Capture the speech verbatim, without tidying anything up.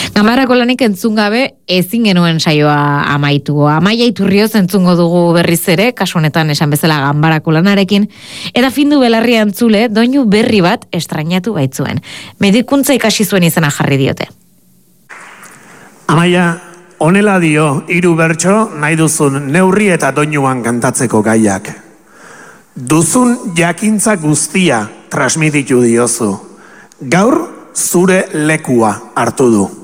Ganbarako lanik entzun gabe ezin genuen saioa amaitu. Amaia Iturrioz entzungo dugu berriz ere, kasu honetan esan bezala Ganbarako lanarekin, eta findu belarria entzule doinu berri bat estrainatu baitzuen. Medikuntza ikasi zuen izena jarri diote. Amaia, honela dio, hiru bertso nahi duzun neurri eta doinuan kantatzeko gaiak. Duzun jakintza guztia transmititu diozu. Gaur zure lekua hartu du.